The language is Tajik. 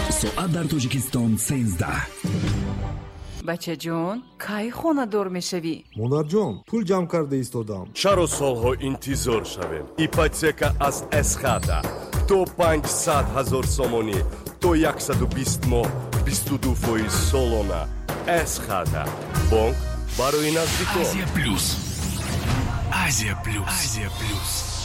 соат дар Тоҷикистон 13. бачаҷон, кай хонадор мешавӣ? монарҷон, пул ҷамъ карда истодам. чаро солҳо интизор шавем? ипотека аз эсхата то 500,000 сомонӣ то 120 моҳ 22% солона. эсхата бонк барои наздикон. Азия плюс.